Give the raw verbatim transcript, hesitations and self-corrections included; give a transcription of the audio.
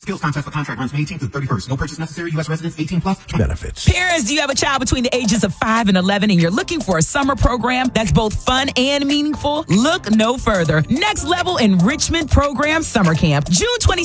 Skills contest for contract runs May eighteenth through thirty-first. No purchase necessary. U S residents eighteen plus. Benefits. Parents, do you have a child between the ages of five and eleven and you're looking for a summer program that's both fun and meaningful? Look no further. Next Level Enrichment Program Summer Camp, June twenty-sixth